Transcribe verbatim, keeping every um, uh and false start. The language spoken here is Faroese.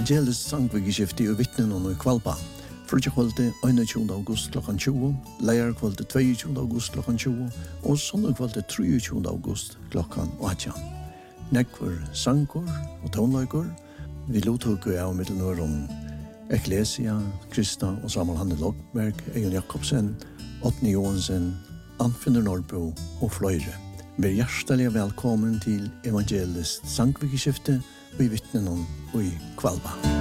Evangelisk sangvigeskifte i vittnen og i Kvalba. Frutja kvölde einogtjúgunda august klokkan tjúgu, leir kvölde tveiogtjúgunda august klokkan tjúgu og sondag kvölde treogtjúgunda august klokkan átjan. Nekvar sangur og tónleikur. Vi lottok av mittelnår om Ecclesia, Krista og Samuel Hanne Lockberg, Egon Jakobsen, Otni Johansen, Anfinner Norrbo og fløyre. Vær hjertelig velkommen til Evangelisk sangvigeskifte og i vittnen og i Kvalba.